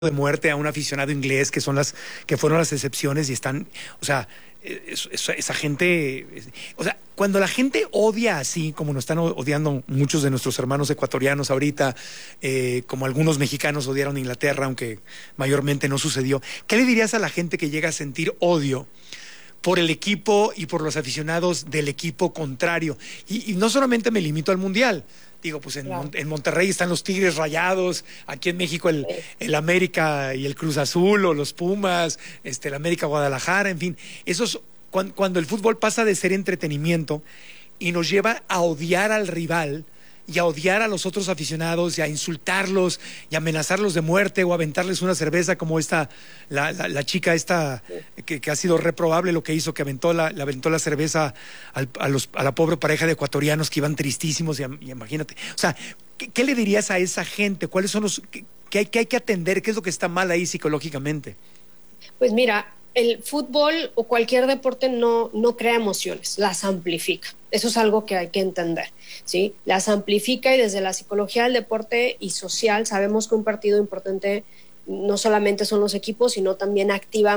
de muerte a un aficionado inglés, que fueron las excepciones y están, o sea, esa gente, o sea, cuando la gente odia así, como nos están odiando muchos de nuestros hermanos ecuatorianos ahorita, como algunos mexicanos odiaron a Inglaterra, aunque mayormente no sucedió, ¿qué le dirías a la gente que llega a sentir odio por el equipo y por los aficionados del equipo contrario? Y no solamente me limito al Mundial. Digo, pues Claro. en Monterrey están los Tigres Rayados, aquí en México el América y el Cruz Azul, o los Pumas, el América Guadalajara, en fin. Cuando el fútbol pasa de ser entretenimiento y nos lleva a odiar al rival y a odiar a los otros aficionados y a insultarlos y amenazarlos de muerte o aventarles una cerveza como la chica esta que ha sido reprobable lo que hizo, que le aventó la cerveza a la pobre pareja de ecuatorianos que iban tristísimos y imagínate. O sea, ¿qué le dirías a esa gente? ¿Cuáles son qué hay que atender? ¿Qué es lo que está mal ahí psicológicamente? Pues mira, el fútbol o cualquier deporte no crea emociones, las amplifica. Eso es algo que hay que entender, ¿sí? Las amplifica, y desde la psicología del deporte y social sabemos que un partido importante no solamente son los equipos, sino también activa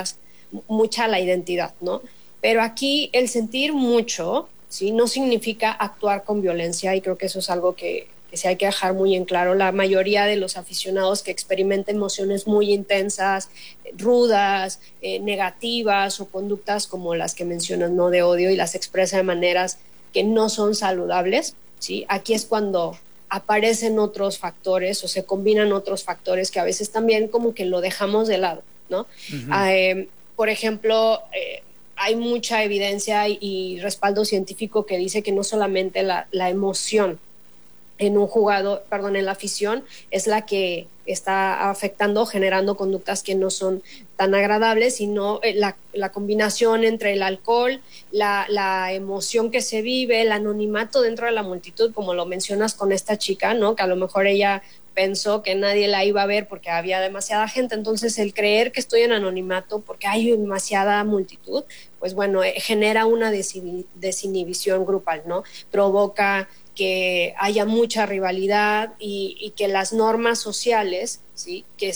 mucha la identidad, ¿no? Pero aquí el sentir mucho, ¿sí?, no significa actuar con violencia, y creo que eso es algo que sí hay que dejar muy en claro. La mayoría de los aficionados que experimentan emociones muy intensas, rudas, negativas, o conductas como las que mencionas, ¿no?, de odio, y las expresa de maneras que no son saludables, ¿sí? Aquí es cuando aparecen otros factores o se combinan otros factores que a veces también como que lo dejamos de lado, ¿no? Uh-huh. Por ejemplo, hay mucha evidencia y respaldo científico que dice que no solamente la emoción en un jugador, perdón, en la afición, es la que está afectando, generando conductas que no son tan agradables, sino la combinación entre el alcohol, la emoción que se vive, el anonimato dentro de la multitud, como lo mencionas con esta chica, ¿no?, que a lo mejor ella pensó que nadie la iba a ver porque había demasiada gente. Entonces el creer que estoy en anonimato porque hay demasiada multitud, pues bueno, genera una desinhibición grupal, ¿no? Provoca que haya mucha rivalidad y que las normas sociales, ¿sí?, que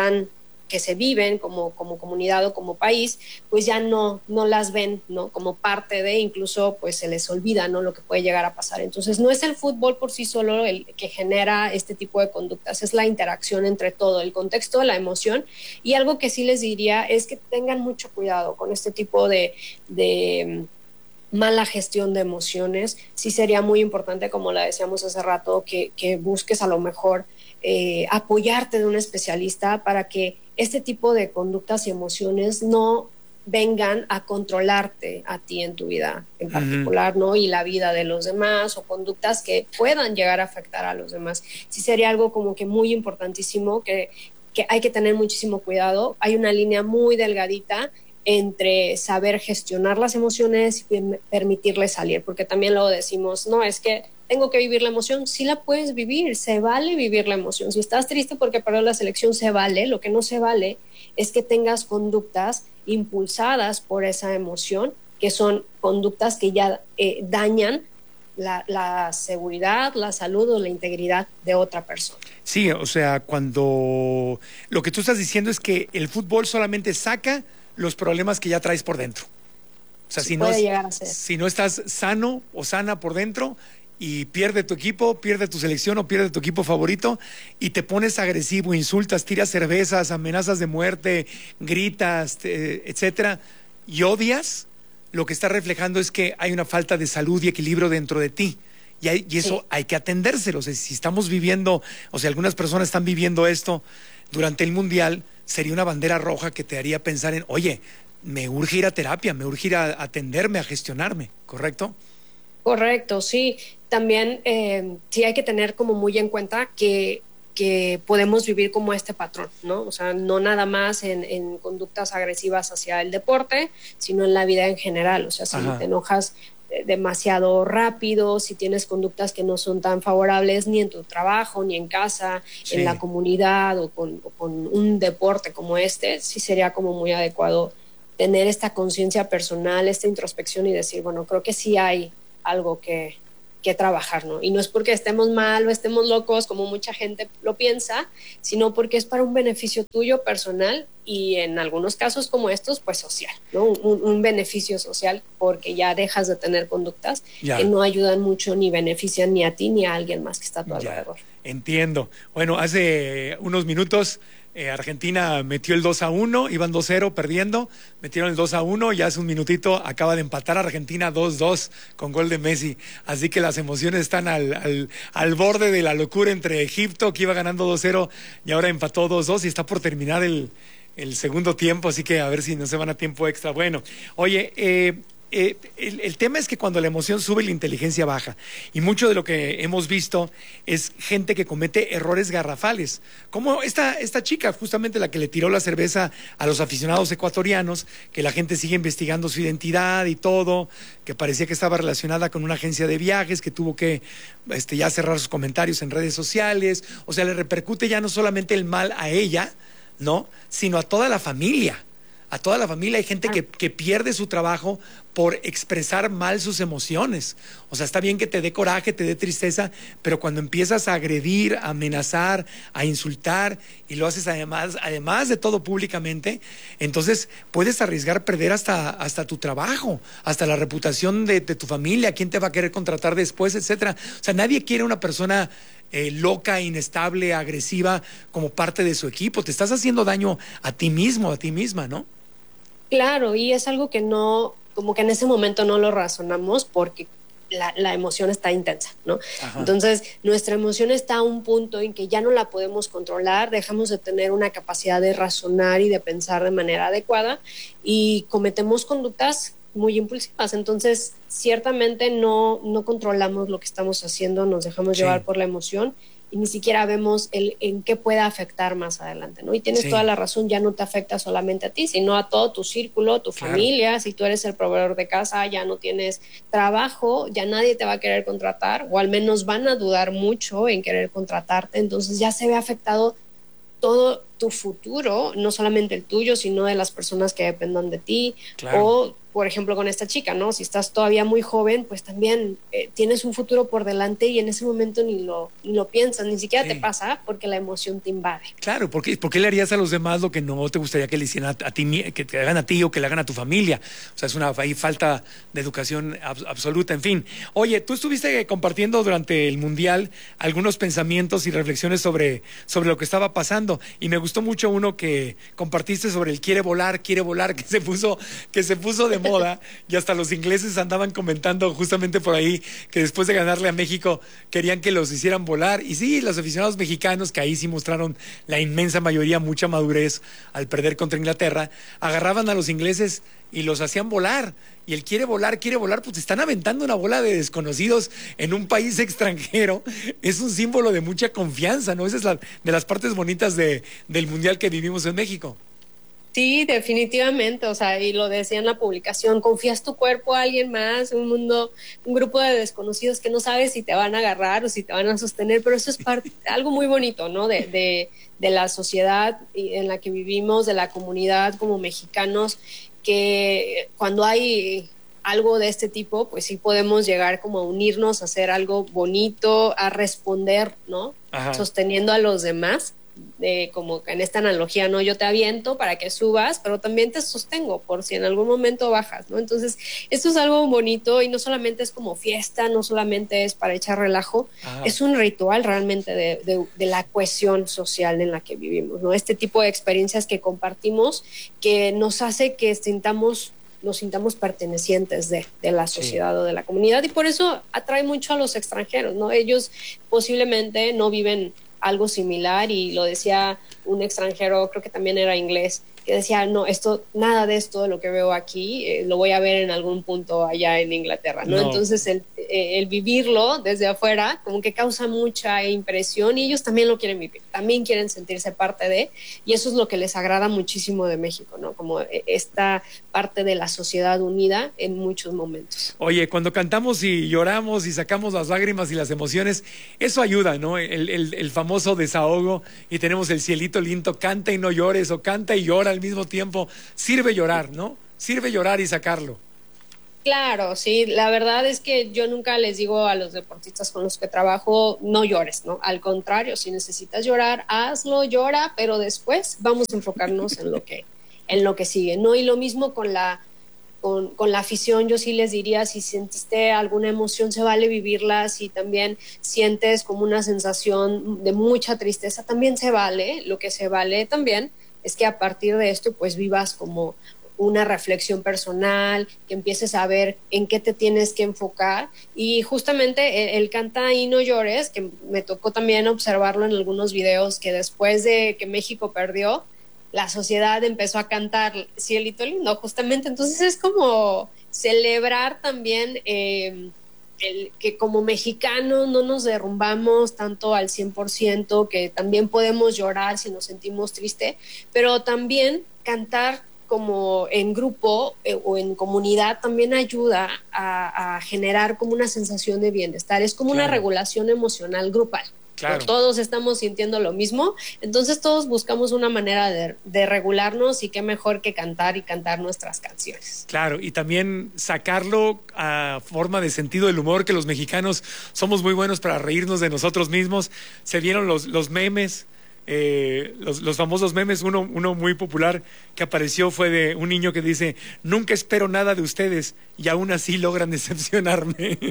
se viven como comunidad o como país, pues ya no las ven, ¿no?, como parte de, incluso pues se les olvida, ¿no?, lo que puede llegar a pasar. Entonces no es el fútbol por sí solo el que genera este tipo de conductas, es la interacción entre todo, el contexto, la emoción. Y algo que sí les diría es que tengan mucho cuidado con este tipo de mala gestión de emociones. Sí sería muy importante, como la decíamos hace rato, que busques a lo mejor apoyarte de un especialista para que este tipo de conductas y emociones no vengan a controlarte a ti en tu vida en Uh-huh. particular, ¿no?, y la vida de los demás, o conductas que puedan llegar a afectar a los demás. Sí sería algo como que muy importantísimo, que hay que tener muchísimo cuidado. Hay una línea muy delgadita entre saber gestionar las emociones y permitirles salir, porque también luego decimos, no, es que tengo que vivir la emoción. Sí la puedes vivir, se vale vivir la emoción. Si estás triste porque perdió la selección, se vale. Lo que no se vale es que tengas conductas impulsadas por esa emoción, que son conductas que ya dañan la seguridad, la salud o la integridad de otra persona. Sí, o sea, cuando lo que tú estás diciendo es que el fútbol solamente saca los problemas que ya traes por dentro. O sea, Sí puede llegar a ser. si no estás sano o sana por dentro y pierde tu equipo, pierde tu selección o pierde tu equipo favorito y te pones agresivo, insultas, tiras cervezas, amenazas de muerte, gritas, etcétera, y odias, lo que está reflejando es que hay una falta de salud y equilibrio dentro de ti. Y eso Sí. hay que atendérselo. O sea, si estamos viviendo, o sea, algunas personas están viviendo esto durante el Mundial, sería una bandera roja que te haría pensar en, oye, me urge ir a terapia, me urge ir a atenderme, a gestionarme, ¿correcto? Correcto, sí. También sí hay que tener como muy en cuenta que podemos vivir como este patrón, ¿no? O sea, no nada más en conductas agresivas hacia el deporte, sino en la vida en general. O sea, si te Ajá, enojas demasiado rápido, si tienes conductas que no son tan favorables ni en tu trabajo, ni en casa, en la sí. comunidad, o con un deporte como este, sí sería como muy adecuado tener esta conciencia personal, esta introspección, y decir, bueno, creo que sí hay algo que trabajar, ¿no? Y no es porque estemos mal o estemos locos, como mucha gente lo piensa, sino porque es para un beneficio tuyo personal y en algunos casos como estos, pues social, ¿no? Un beneficio social, porque ya dejas de tener conductas que no ayudan mucho ni benefician ni a ti ni a alguien más que está a tu alrededor. Entiendo. Bueno, hace unos minutos Argentina metió el 2-1, iban 2-0 perdiendo, metieron el 2-1 y hace un minutito acaba de empatar Argentina 2-2 con gol de Messi. Así que las emociones están al borde de la locura entre Egipto, que iba ganando 2-0 y ahora empató 2-2 y está por terminar el segundo tiempo, así que a ver si no se van a tiempo extra. Bueno, oye, el tema es que cuando la emoción sube, la inteligencia baja. Y mucho de lo que hemos visto es gente que comete errores garrafales. Como esta chica, justamente la que le tiró la cerveza a los aficionados ecuatorianos, que la gente sigue investigando su identidad y todo, que parecía que estaba relacionada con una agencia de viajes, que tuvo que ya cerrar sus comentarios en redes sociales. O sea, le repercute ya no solamente el mal a ella, ¿no? Sino a toda la familia. A toda la familia hay gente que pierde su trabajo por expresar mal sus emociones. O sea, está bien que te dé coraje, te dé tristeza, pero cuando empiezas a agredir, a amenazar, a insultar y lo haces además de todo públicamente, entonces puedes arriesgar perder hasta tu trabajo, hasta la reputación de tu familia, quién te va a querer contratar después, etcétera. O sea, nadie quiere una persona loca, inestable, agresiva como parte de su equipo. Te estás haciendo daño a ti mismo, a ti misma, ¿no? Claro, y es algo que no, como que en ese momento no lo razonamos porque la emoción está intensa, ¿no? Ajá. Entonces, nuestra emoción está a un punto en que ya no la podemos controlar, dejamos de tener una capacidad de razonar y de pensar de manera adecuada y cometemos conductas muy impulsivas. Entonces, ciertamente no controlamos lo que estamos haciendo, nos dejamos llevar por la emoción y ni siquiera vemos en qué pueda afectar más adelante, ¿no? Y tienes toda la razón, ya no te afecta solamente a ti, sino a todo tu círculo, tu familia. Si tú eres el proveedor de casa, ya no tienes trabajo, ya nadie te va a querer contratar, o al menos van a dudar mucho en querer contratarte. Entonces ya se ve afectado todo tu futuro, no solamente el tuyo, sino de las personas que dependan de ti. O, por ejemplo, con esta chica, ¿no? Si estás todavía muy joven, pues también tienes un futuro por delante y en ese momento ni lo piensas, ni siquiera te pasa porque la emoción te invade. Claro, ¿por qué le harías a los demás lo que no te gustaría que le hicieran a ti, que te hagan a ti o que le hagan a tu familia? O sea, es una falta de educación absoluta, en fin. Oye, tú estuviste compartiendo durante el Mundial algunos pensamientos y reflexiones sobre lo que estaba pasando y me gustó mucho uno que compartiste sobre el quiere volar, que se puso de moda y hasta los ingleses andaban comentando justamente por ahí que después de ganarle a México querían que los hicieran volar. Y sí, los aficionados mexicanos, que ahí sí mostraron la inmensa mayoría mucha madurez al perder contra Inglaterra, agarraban a los ingleses y los hacían volar. Y el quiere volar, pues están aventando una bola de desconocidos en un país extranjero. Es un símbolo de mucha confianza, ¿no? Esa es de las partes bonitas del Mundial que vivimos en México. Sí, definitivamente, o sea, y lo decía en la publicación, confías tu cuerpo a alguien más, un grupo de desconocidos que no sabes si te van a agarrar o si te van a sostener, pero eso es algo muy bonito, ¿no? De la sociedad en la que vivimos, de la comunidad como mexicanos, que cuando hay algo de este tipo, pues sí podemos llegar como a unirnos, a hacer algo bonito, a responder, ¿no? Ajá. Sosteniendo a los demás. Como en esta analogía, ¿no? Yo te aviento para que subas, pero también te sostengo por si en algún momento bajas, ¿no? Entonces, esto es algo bonito y no solamente es como fiesta, no solamente es para echar relajo, es un ritual realmente de la cohesión social en la que vivimos, ¿no? Este tipo de experiencias que compartimos que nos hace que nos sintamos pertenecientes de la sociedad o de la comunidad y por eso atrae mucho a los extranjeros, ¿no? Ellos posiblemente no viven algo similar y lo decía un extranjero, creo que también era inglés, que decía, no, nada de esto de lo que veo aquí, lo voy a ver en algún punto allá en Inglaterra, ¿no? Entonces el vivirlo desde afuera como que causa mucha impresión y ellos también lo quieren vivir, también quieren sentirse parte de, y eso es lo que les agrada muchísimo de México, ¿no? Como esta parte de la sociedad unida en muchos momentos. Oye, cuando cantamos y lloramos y sacamos las lágrimas y las emociones, eso ayuda, ¿no? El famoso desahogo y tenemos el cielito lindo, canta y no llores o canta y llora al mismo tiempo, sirve llorar, ¿no? Sirve llorar y sacarlo. Claro, sí, la verdad es que yo nunca les digo a los deportistas con los que trabajo, no llores, ¿no? Al contrario, si necesitas llorar, hazlo, llora, pero después vamos a enfocarnos en lo que sigue, ¿no? Y lo mismo con con la afición, yo sí les diría, si sentiste alguna emoción, se vale vivirla, si también sientes como una sensación de mucha tristeza, también se vale. Lo que se vale también es que a partir de esto, pues vivas como una reflexión personal, que empieces a ver en qué te tienes que enfocar. Y justamente el canta y no llores, que me tocó también observarlo en algunos videos, que después de que México perdió, la sociedad empezó a cantar Cielito Lindo, justamente. Entonces es como celebrar también que como mexicanos no nos derrumbamos tanto al 100%, que también podemos llorar si nos sentimos tristes, pero también cantar como en grupo o en comunidad también ayuda a generar como una sensación de bienestar. Es como una regulación emocional grupal. Claro. Todos estamos sintiendo lo mismo, entonces todos buscamos una manera de regularnos, y qué mejor que cantar y cantar nuestras canciones. Claro, y también sacarlo a forma de sentido del humor, que los mexicanos somos muy buenos para reírnos de nosotros mismos. Se vieron los memes. Los famosos memes. Uno muy popular que apareció fue de un niño que dice: nunca espero nada de ustedes y aún así logran decepcionarme.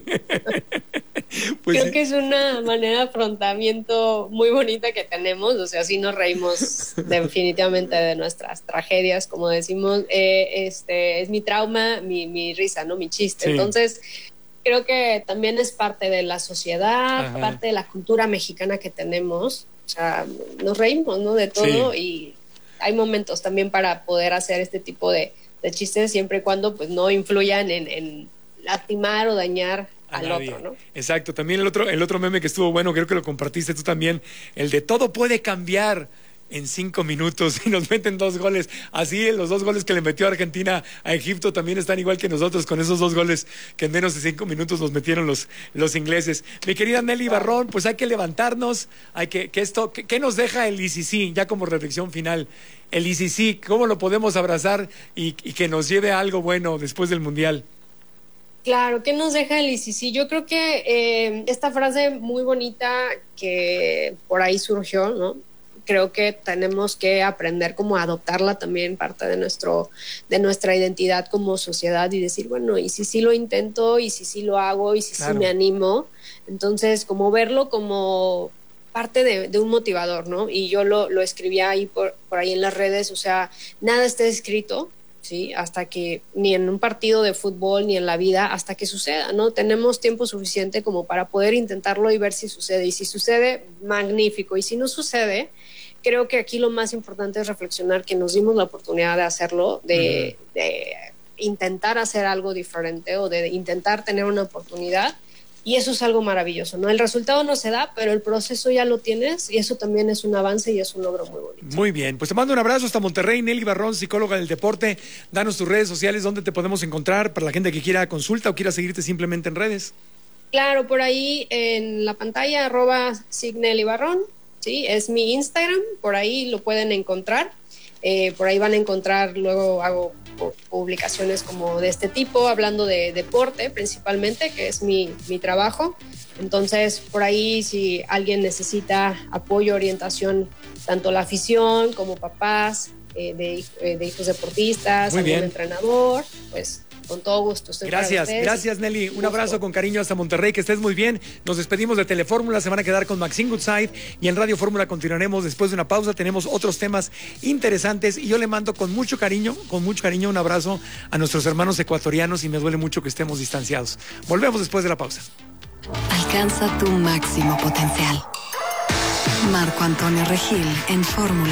Pues creo que es una manera de afrontamiento muy bonita que tenemos. O sea, sí nos reímos definitivamente de nuestras tragedias, como decimos. Es mi trauma, mi risa, ¿no? Mi chiste. Sí. Entonces creo que también es parte de la sociedad, parte de la cultura mexicana que tenemos. O sea, nos reímos, ¿no? De todo. Sí. Y hay momentos también para poder hacer este tipo de chistes, siempre y cuando pues no influyan en lastimar o dañar al otro, ¿no? Exacto. También el otro meme que estuvo bueno, creo que lo compartiste tú también, el de todo puede cambiar en 5 minutos y nos meten 2 goles. Así los 2 goles que le metió Argentina a Egipto también están igual que nosotros, con esos 2 goles que en menos de 5 minutos nos metieron los ingleses. Mi querida Nelly Barrón, pues hay que levantarnos, ¿qué nos deja el ICC? Ya como reflexión final, el ICC, ¿cómo lo podemos abrazar y que nos lleve a algo bueno después del Mundial? Claro, ¿qué nos deja el ICC? Yo creo que esta frase muy bonita que por ahí surgió, ¿no? Creo que tenemos que aprender como a adoptarla también, parte de nuestra identidad como sociedad, y decir, bueno, y si sí lo intento, y si sí lo hago, y si sí me animo. Entonces, como verlo como parte de un motivador, ¿no? Y yo lo escribía ahí por ahí en las redes. O sea, nada está escrito, ¿sí? Hasta que, ni en un partido de fútbol, ni en la vida, hasta que suceda, ¿no? Tenemos tiempo suficiente como para poder intentarlo y ver si sucede. Y si sucede, magnífico. Y si no sucede, creo que aquí lo más importante es reflexionar que nos dimos la oportunidad de hacerlo, de intentar hacer algo diferente, o de intentar tener una oportunidad, y eso es algo maravilloso, ¿no? El resultado no se da, pero el proceso ya lo tienes, y eso también es un avance y es un logro muy bonito. Muy bien, pues te mando un abrazo hasta Monterrey. Nelly Barrón, psicóloga del deporte. Danos tus redes sociales, ¿dónde te podemos encontrar para la gente que quiera consulta o quiera seguirte simplemente en redes? Claro, por ahí en la pantalla, @signellybarrón. Sí, es mi Instagram, por ahí lo pueden encontrar. Por ahí van a encontrar, luego hago publicaciones como de este tipo, hablando de deporte principalmente, que es mi trabajo. Entonces, por ahí, si alguien necesita apoyo, orientación, tanto la afición como papás de hijos deportistas, algún entrenador, pues con todo gusto. Gracias Nelly. Un abrazo con cariño hasta Monterrey, que estés muy bien. Nos despedimos de Telefórmula, se van a quedar con Maxine Goodside, y en Radio Fórmula continuaremos después de una pausa. Tenemos otros temas interesantes, y yo le mando con mucho cariño un abrazo a nuestros hermanos ecuatorianos, y me duele mucho que estemos distanciados. Volvemos después de la pausa. Alcanza tu máximo potencial. Marco Antonio Regil en Fórmula.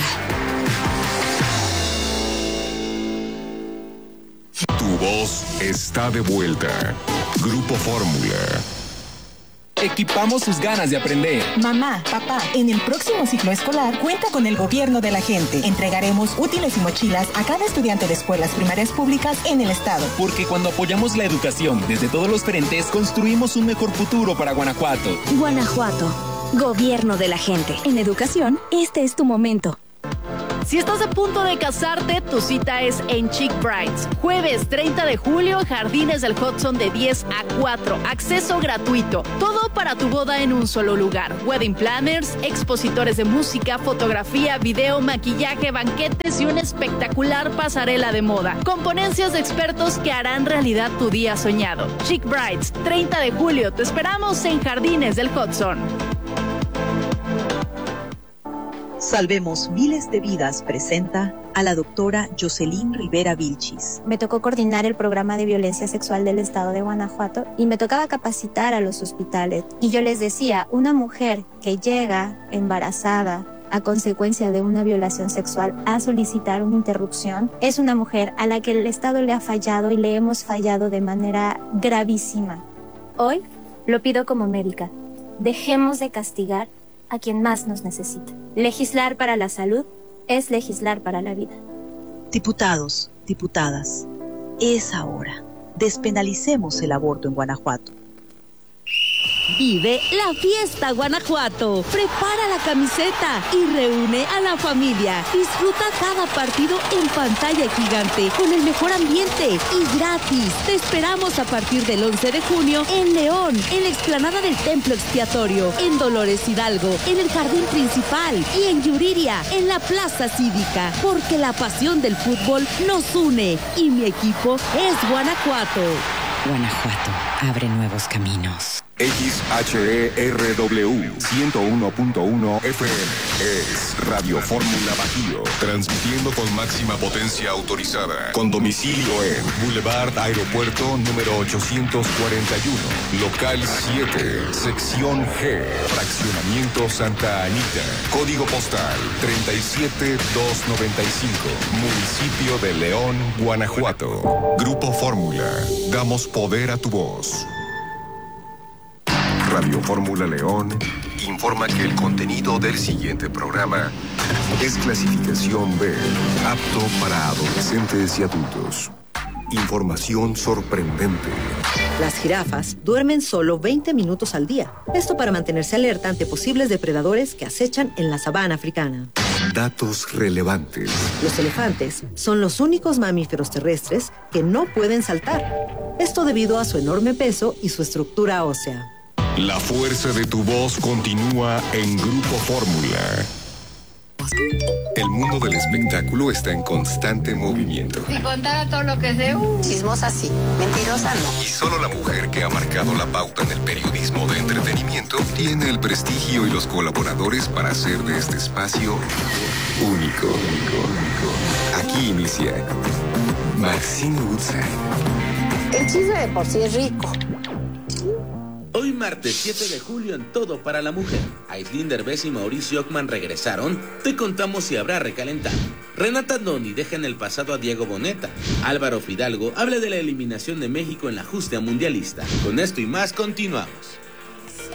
Tu voz está de vuelta. Grupo Fórmula. Equipamos sus ganas de aprender. Mamá, papá, en el próximo ciclo escolar cuenta con el gobierno de la gente. Entregaremos útiles y mochilas a cada estudiante de escuelas primarias públicas en el estado. Porque cuando apoyamos la educación desde todos los frentes, construimos un mejor futuro para Guanajuato. Guanajuato, gobierno de la gente. En educación, este es tu momento. Si estás a punto de casarte, tu cita es en Chic Brides. Jueves 30 de julio, Jardines del Hudson de 10 a 4. Acceso gratuito. Todo para tu boda en un solo lugar. Wedding planners, expositores de música, fotografía, video, maquillaje, banquetes y una espectacular pasarela de moda. Con ponencias de expertos que harán realidad tu día soñado. Chic Brides, 30 de julio. Te esperamos en Jardines del Hudson. Salvemos Miles de Vidas presenta a la doctora Jocelyn Rivera Vilchis. Me tocó coordinar el programa de violencia sexual del estado de Guanajuato y me tocaba capacitar a los hospitales. Y yo les decía, una mujer que llega embarazada a consecuencia de una violación sexual a solicitar una interrupción, es una mujer a la que el Estado le ha fallado y le hemos fallado de manera gravísima. Hoy lo pido como médica. Dejemos de castigar a quien más nos necesita. Legislar para la salud es legislar para la vida. Diputados, diputadas, es ahora. Despenalicemos el aborto en Guanajuato. Vive la fiesta Guanajuato. Prepara la camiseta y reúne a la familia. Disfruta cada partido en pantalla gigante con el mejor ambiente y gratis. Te esperamos a partir del 11 de junio en León, en la explanada del Templo Expiatorio, en Dolores Hidalgo, en el Jardín Principal y en Yuriria, en la Plaza Cívica. Porque la pasión del fútbol nos une y mi equipo es Guanajuato. Guanajuato abre nuevos caminos. XHERW 101.1 FM es Radio Fórmula Bajío, transmitiendo con máxima potencia autorizada, con domicilio en Boulevard Aeropuerto número 841, local 7, sección G, fraccionamiento Santa Anita, código postal 37295, municipio de León, Guanajuato. Grupo Fórmula, damos poder a tu voz. Radio Fórmula León informa que el contenido del siguiente programa es clasificación B, apto para adolescentes y adultos. Información sorprendente. Las jirafas duermen solo 20 minutos al día. Esto para mantenerse alerta ante posibles depredadores que acechan en la sabana africana. Datos relevantes. Los elefantes son los únicos mamíferos terrestres que no pueden saltar. Esto debido a su enorme peso y su estructura ósea. La fuerza de tu voz continúa en Grupo Fórmula. El mundo del espectáculo está en constante movimiento. Si contara todo lo que sé, chismosa sí, mentirosa no. Y solo la mujer que ha marcado la pauta en el periodismo de entretenimiento tiene el prestigio y los colaboradores para hacer de este espacio único. Aquí inicia Maxine Woodside. El chisme de por sí es rico. Hoy martes 7 de julio en Todo para la Mujer. Aislinn Derbez y Mauricio Ockman regresaron. Te contamos si habrá recalentado. Renata Doni deja en el pasado a Diego Boneta. Álvaro Fidalgo habla de la eliminación de México en la justa mundialista. Con esto y más continuamos.